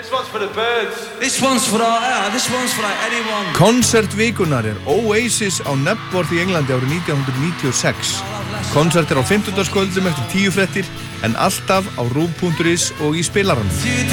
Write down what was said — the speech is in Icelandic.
This one's for the birds. This one's for anyone. Konsertvikunar Oasis á Knebworth í Englandi árið 1996. Konsert á 50-dagskvöldum eftir 10 fréttir en alltaf á RÚV.is og í spilaranum.